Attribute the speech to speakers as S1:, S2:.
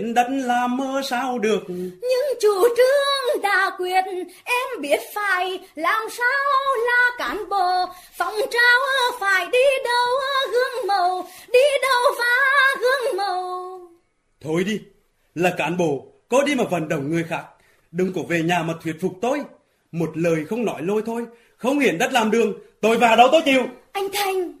S1: Đất làm mơ sao được.
S2: Nhưng chủ trương đã quyết, em biết phải làm sao là cán bộ. Phong trào phải đi đâu gương mẫu, đi đâu và gương mẫu.
S1: Thôi đi, là cán bộ, có đi mà vận động người khác. Đừng có về nhà mà thuyết phục tôi. Một lời không nói lôi thôi, không hiển đất làm đường, tôi vào đâu tôi chịu.
S2: Anh Thành,